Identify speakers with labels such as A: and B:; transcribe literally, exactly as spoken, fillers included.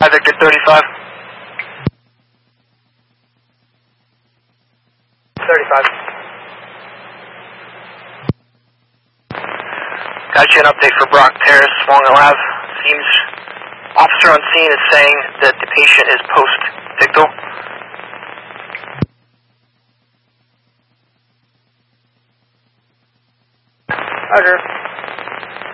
A: Hi, Victor thirty-five. thirty-five. Got you an update for Brock Terrace, Walnut Ave. Seems officer on scene is saying that the patient is post-victal. Roger.